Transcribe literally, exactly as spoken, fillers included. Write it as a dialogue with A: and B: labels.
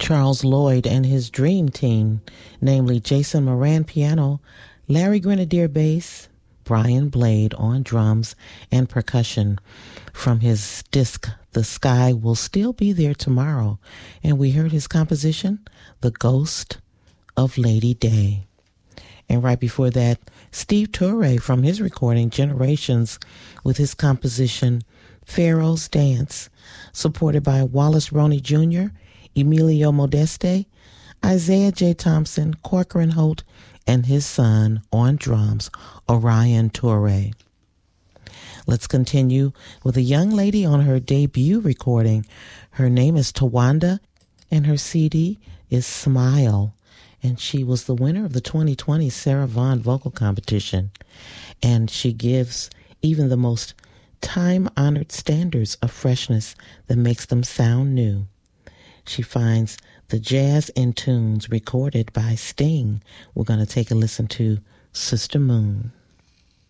A: Charles Lloyd and his dream team, namely Jason Moran piano, Larry Grenadier bass, Brian Blade on drums and percussion from his disc The Sky Will Still Be There Tomorrow. And we heard his composition, The Ghost of Lady Day. And right before that, Steve Turre from his recording Generations with his composition Pharaoh's Dance, supported by Wallace Roney Junior, Emilio Modeste, Isaiah J. Thompson, Corcoran Holt, and his son on drums, Orion Torre. Let's continue with a young lady on her debut recording. Her name is Tawanda, and her C D is Smile. And she was the winner of the twenty twenty Sarah Vaughan Vocal Competition. And she gives even the most time-honored standards of freshness that makes them sound new. She finds the jazz in tunes recorded by Sting. We're going to take a listen to Sister Moon.